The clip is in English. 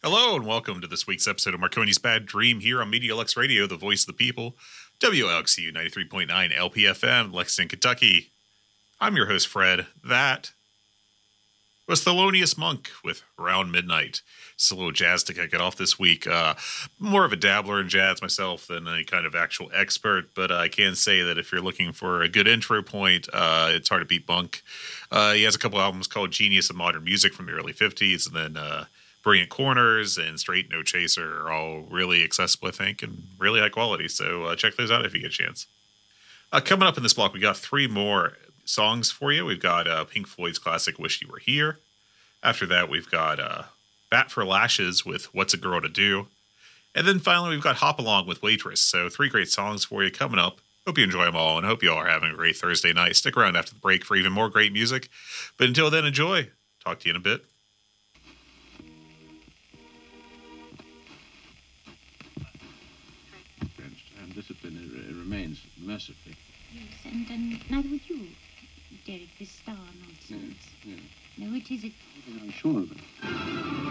Hello and welcome to this week's episode of Marconi's Bad Dream here on Media Lux Radio, the voice of the people, WLXU 93.9 LPFM, Lexington, Kentucky. I'm your host, Fred. That was Thelonious Monk with Around Midnight. It's a little jazz to kick it off this week. More of a dabbler in jazz myself than a kind of actual expert, but I can say that if you're looking for a good intro point, it's hard to beat Monk. He has a couple albums called Genius of Modern Music from the early 50s, and then Brilliant Corners and Straight No Chaser are all really accessible, I think, and really high quality. So check those out if you get a chance. Coming up in this block, we got three more songs for you. We've got Pink Floyd's classic Wish You Were Here. After that, we've got Bat for Lashes with What's a Girl to Do. And then finally, we've got Hop Along with Waitress. So three great songs for you coming up. Hope you enjoy them all, and hope you all are having a great Thursday night. Stick around after the break for even more great music. But until then, enjoy. Talk to you in a bit. Discipline remains mercifully. Yes, and neither would you, Derek, this star nonsense. Yeah. No, it isn't. I'm sure of it.